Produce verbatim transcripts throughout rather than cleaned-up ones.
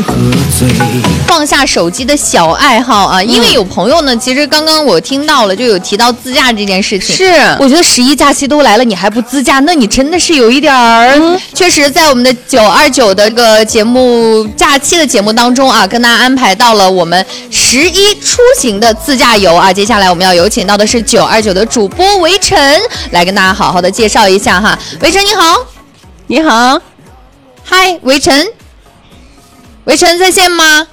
放下手机的小爱好啊，因为有朋友呢，其实刚刚我听到了，就有提到自驾这件事情。 是， 我觉得十一假期都来了，你还不自驾，那你真的是有一点儿。嗯、确实，在我们的九二九的这个节目假期的节目当中啊，跟大家安排到了我们十一出行的自驾游啊。接下来我们要有请到的是九二九的主播围晨，来跟大家好好的介绍一下哈。围晨你好， 你好， 嗨，围晨。围晨在线吗？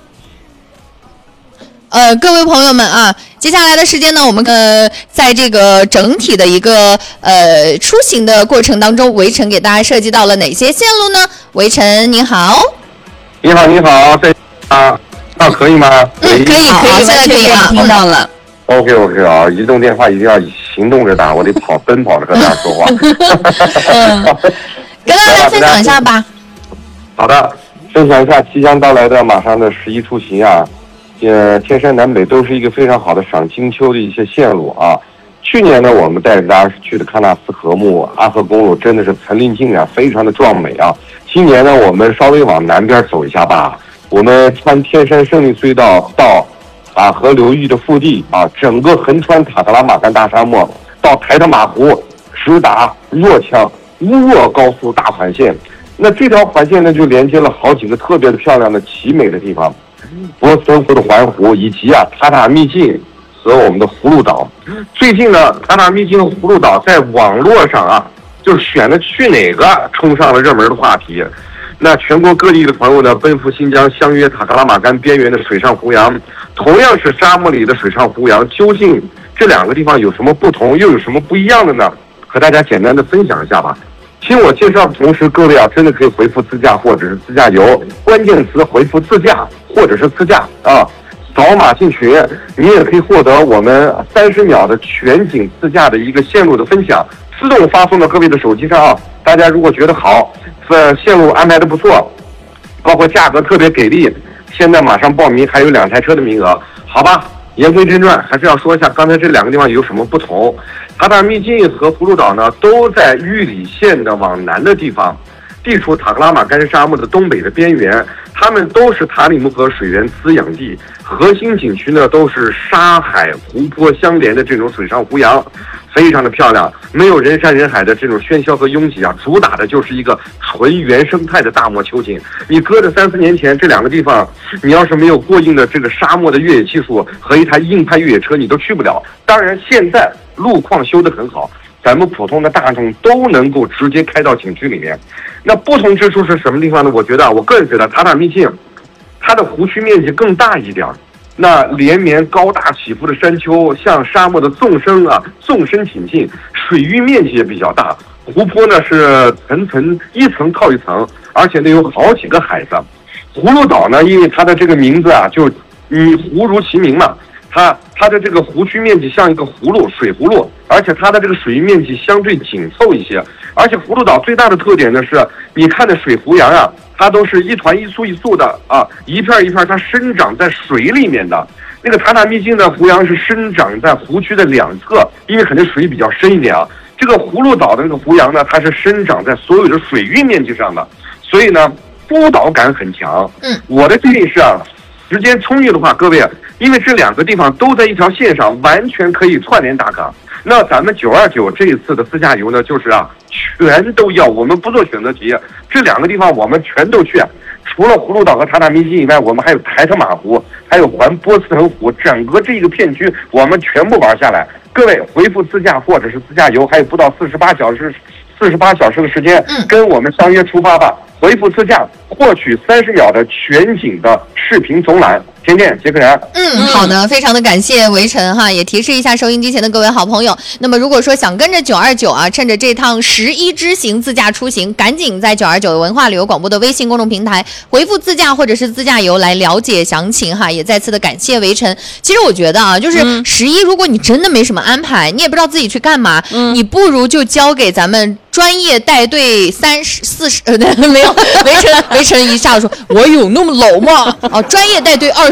呃，各位朋友们啊，接下来的时间呢，我们呃，在这个整体的一个呃出行的过程当中，围晨给大家设计到了哪些线路呢？围晨你好， 你好，你好，在啊，那可以吗？ 嗯，可以，可以，现在可以了， 听到了。 OK OK 啊，移动电话一定要以行动着打，我得跑奔跑着和大家说话。 嗯，跟大家分享一下吧。 好的。分享一下即将到来的马上的十一出行啊，呃，天山南北都是一个非常好的赏金秋的一些线路啊。去年呢，我们带着大家去的喀纳斯河木阿河公路，真的是层林尽染，非常的壮美啊。今年呢，我们稍微往南边走一下吧，我们穿天山胜利隧道到塔河流域的腹地啊，整个横穿塔克拉玛干大沙漠，到台特玛湖，直达若羌乌若高速大环线。那这条环线呢，就连接了好几个特别的漂亮的奇美的地方，博斯腾湖的环湖，以及啊塔塔秘境和我们的葫芦岛。最近呢，塔塔秘境和葫芦岛在网络上啊，就是选的去哪个冲上了热门的话题。那全国各地的朋友呢，奔赴新疆，相约塔克拉玛干边缘的水上胡杨。同样是沙漠里的水上胡杨，究竟这两个地方有什么不同，又有什么不一样的呢？和大家简单的分享一下吧。听我介绍的同时，各位啊，真的可以回复自驾或者是自驾游，关键词回复自驾或者是自驾啊，扫码进群，你也可以获得我们三十秒的全景自驾的一个线路的分享，自动发送到各位的手机上啊。大家如果觉得好，呃，线路安排的不错，包括价格特别给力，现在马上报名，还有两台车的名额，好吧？言归正传，还是要说一下刚才这两个地方有什么不同。塔塔秘境和葫芦岛呢，都在玉里县的往南的地方，地处塔克拉玛干沙漠的东北的边缘，它们都是塔里木河水源滋养地。核心景区呢，都是沙海湖泊相连的这种水上胡杨，非常的漂亮，没有人山人海的这种喧嚣和拥挤啊，主打的就是一个纯原生态的大漠秋景。你搁着三四年前，这两个地方，你要是没有过硬的这个沙漠的越野技术和一台硬派越野车，你都去不了。当然，现在路况修得很好，咱们普通的大众都能够直接开到景区里面。那不同之处是什么地方呢？我觉得，我个人觉得塔塔秘境，它的湖区面积更大一点。那连绵高大起伏的山丘向沙漠的纵深啊纵深挺进，水域面积也比较大，湖泊呢是层层一层靠一层，而且呢有好几个海子。葫芦岛呢，因为它的这个名字啊，就嗯湖如其名嘛，它它的这个湖区面积像一个葫芦水葫芦，而且它的这个水域面积相对紧凑一些。而且葫芦岛最大的特点呢是，你看的水胡杨啊，它都是一团一簇一簇的啊，一片一片，它生长在水里面的。那个塔塔秘境的胡杨是生长在湖区的两侧，因为肯定水比较深一点啊。这个葫芦岛的那个胡杨呢，它是生长在所有的水域面积上的，所以呢，孤岛感很强。嗯，我的建议是啊，时间充裕的话，各位，因为这两个地方都在一条线上，完全可以串联打卡。那咱们九二九这一次的自驾游呢，就是啊，全都要，我们不做选择题，这两个地方我们全都去。除了葫芦岛和塔塔秘境以外，我们还有台特玛湖，还有环波斯腾湖，整个这一个片区我们全部玩下来。各位回复自驾或者是自驾游，还有不到四十八小时，四十八小时的时间，跟我们相约出发吧。回复自驾，获取三十秒的全景的视频总览。甜甜杰克然， 嗯，好的，非常的感谢围晨哈，也提示一下收音机前的各位好朋友。那么如果说想跟着九二九啊，趁着这趟十一之行自驾出行，赶紧在九二九文化旅游广播的微信公众平台回复自驾或者是自驾游来了解详情哈。也再次的感谢围晨。其实我觉得啊，就是十一，如果你真的没什么安排，你也不知道自己去干嘛，嗯、你不如就交给咱们专业带队三十四十呃没有围晨围晨一下说，我有那么老吗？哦，专业带队二